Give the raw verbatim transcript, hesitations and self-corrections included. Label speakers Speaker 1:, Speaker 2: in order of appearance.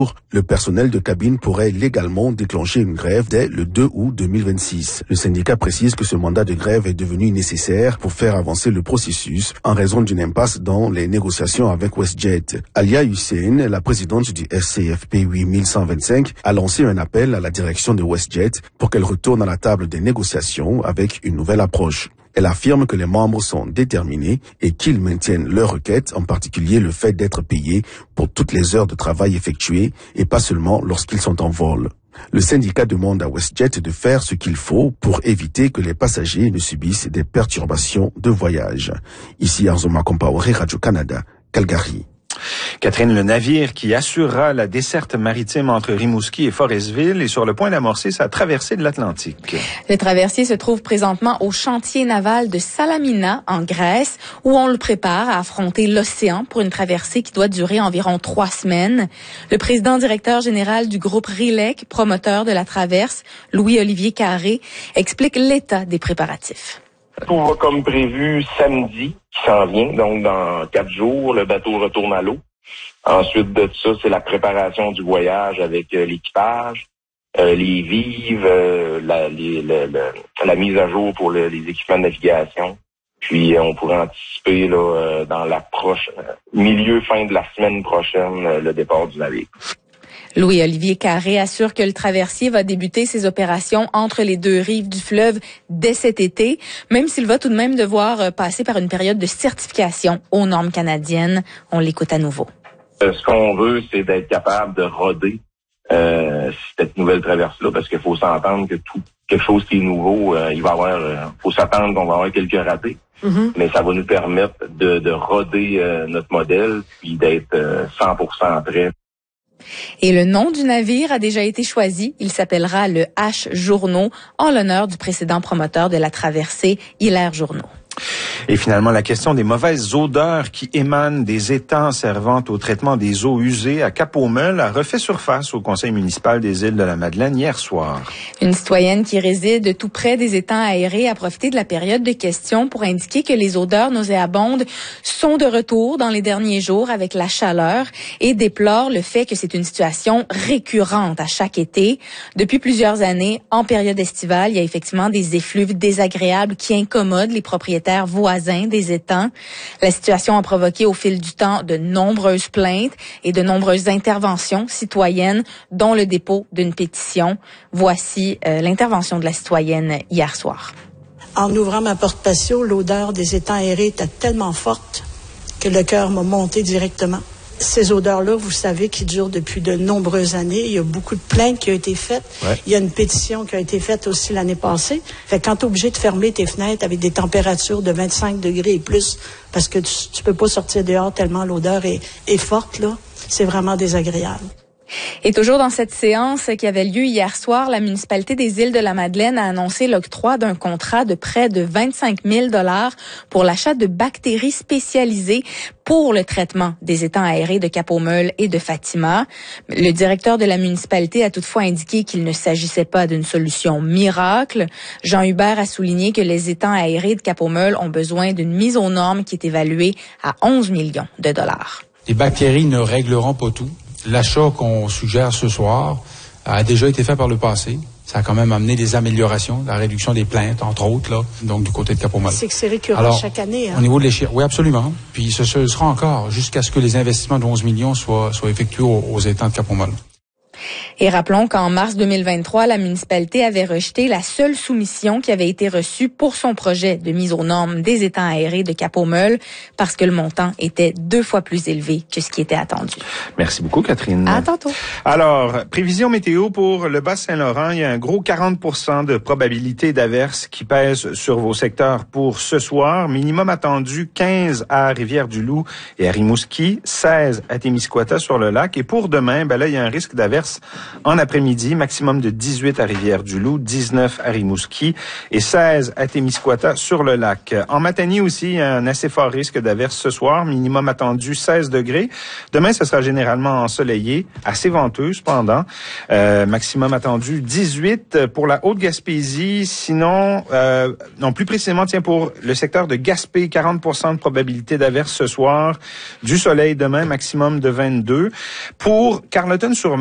Speaker 1: Le personnel de cabine pourrait légalement déclencher une grève dès le deux août deux mille vingt-six. Le syndicat précise que ce mandat de grève est devenu nécessaire pour faire avancer le processus en raison d'une impasse dans les négociations avec WestJet. Alia Hussein, la présidente du S C F P huit mille cent vingt-cinq, a lancé un appel à la direction de WestJet pour qu'elle retourne à la table des négociations avec une nouvelle approche. Elle affirme que les membres sont déterminés et qu'ils maintiennent leur requête, en particulier le fait d'être payés pour toutes les heures de travail effectuées et pas seulement lorsqu'ils sont en vol. Le syndicat demande à WestJet de faire ce qu'il faut pour éviter que les passagers ne subissent des perturbations de voyage. Ici Arzoma Compaoré, Radio-Canada, Calgary.
Speaker 2: Catherine, le navire qui assurera la desserte maritime entre Rimouski et Forestville est sur le point d'amorcer sa traversée de l'Atlantique.
Speaker 3: Le traversier se trouve présentement au chantier naval de Salamina, en Grèce, où on le prépare à affronter l'océan pour une traversée qui doit durer environ trois semaines. Le président directeur général du groupe Rilec, promoteur de la traverse, Louis-Olivier Carré, explique l'état des préparatifs.
Speaker 4: Tout va comme prévu samedi, qui s'en vient, donc dans quatre jours, le bateau retourne à l'eau. Ensuite de ça, c'est la préparation du voyage avec euh, l'équipage, euh, les vives, euh, la, les, le, le, la mise à jour pour le, les équipements de navigation. Puis euh, on pourrait anticiper là, euh, dans la prochaine milieu fin de la semaine prochaine euh, le départ du navire.
Speaker 3: Louis-Olivier Carré assure que le traversier va débuter ses opérations entre les deux rives du fleuve dès cet été, même s'il va tout de même devoir passer par une période de certification aux normes canadiennes. On l'écoute à nouveau.
Speaker 4: Euh, ce qu'on veut, c'est d'être capable de roder euh, cette nouvelle traversée-là, parce qu'il faut s'entendre que tout quelque chose qui est nouveau, euh, il va y avoir, euh, faut s'attendre qu'on va avoir quelques ratés, mm-hmm. mais ça va nous permettre de, de roder euh, notre modèle puis d'être euh, cent pour cent prêt.
Speaker 3: Et le nom du navire a déjà été choisi. Il s'appellera le H Journeau, en l'honneur du précédent promoteur de la traversée, Hilaire Journeau.
Speaker 2: Et finalement, la question des mauvaises odeurs qui émanent des étangs servant au traitement des eaux usées à Cap-aux-Meules a refait surface au conseil municipal des Îles-de-la-Madeleine hier soir.
Speaker 3: Une citoyenne qui réside tout près des étangs aérés a profité de la période de questions pour indiquer que les odeurs nauséabondes sont de retour dans les derniers jours avec la chaleur et déplore le fait que c'est une situation récurrente à chaque été. Depuis plusieurs années, en période estivale, il y a effectivement des effluves désagréables qui incommodent les propriétaires voisins des étangs. La situation a provoqué au fil du temps de nombreuses plaintes et de nombreuses interventions citoyennes, dont le dépôt d'une pétition. Voici euh, l'intervention de la citoyenne hier soir.
Speaker 5: En ouvrant ma porte patio, l'odeur des étangs aérés était tellement forte que le cœur m'a monté directement. Ces odeurs-là, vous savez, qui durent depuis de nombreuses années. Il y a beaucoup de plaintes qui ont été faites. Ouais. Il y a une pétition qui a été faite aussi l'année passée. Fait que quand tu es obligé de fermer tes fenêtres avec des températures de vingt-cinq degrés et plus, parce que tu, tu peux pas sortir dehors tellement l'odeur est, est forte, là, c'est vraiment désagréable.
Speaker 3: Et toujours dans cette séance qui avait lieu hier soir, la municipalité des Îles-de-la-Madeleine a annoncé l'octroi d'un contrat de près de vingt-cinq mille dollars pour l'achat de bactéries spécialisées pour le traitement des étangs aérés de Cap-aux-Meules et de Fatima. Le directeur de la municipalité a toutefois indiqué qu'il ne s'agissait pas d'une solution miracle. Jean Hubert a souligné que les étangs aérés de Cap-aux-Meules ont besoin d'une mise aux normes qui est évaluée à onze millions de dollars.
Speaker 6: Les bactéries ne régleront pas tout. L'achat qu'on suggère ce soir a déjà été fait par le passé. Ça a quand même amené des améliorations, la réduction des plaintes, entre autres, là, donc du côté de Cap-aux-Meules.
Speaker 5: C'est que c'est récurrent Alors, chaque année. Hein?
Speaker 6: Au niveau de l'échelle, oui, absolument. Puis ce, ce sera encore jusqu'à ce que les investissements de onze millions soient, soient effectués aux, aux étangs de Cap-aux-Meules.
Speaker 3: Et rappelons qu'en mars deux mille vingt-trois, la municipalité avait rejeté la seule soumission qui avait été reçue pour son projet de mise aux normes des étangs aérés de Cap-aux-Meules parce que le montant était deux fois plus élevé que ce qui était attendu.
Speaker 2: Merci beaucoup, Catherine.
Speaker 3: À tantôt.
Speaker 2: Alors, prévision météo pour le Bas-Saint-Laurent. Il y a un gros quarante pour cent de probabilité d'averse qui pèse sur vos secteurs pour ce soir. Minimum attendu quinze à Rivière-du-Loup et à Rimouski, seize à Témiscouata sur le lac. Et pour demain, ben là, il y a un risque d'averse En après-midi, maximum de dix-huit à Rivière-du-Loup, dix-neuf à Rimouski et seize à Témiscouata sur le lac. En Matanie aussi, un assez fort risque d'averse ce soir, minimum attendu seize degrés. Demain, ce sera généralement ensoleillé, assez venteux cependant. Euh, maximum attendu dix-huit pour la Haute-Gaspésie. Sinon, euh, non plus précisément, tiens, pour le secteur de Gaspé, quarante pour cent de probabilité d'averse ce soir. Du soleil demain, maximum de vingt-deux. Pour Carleton-sur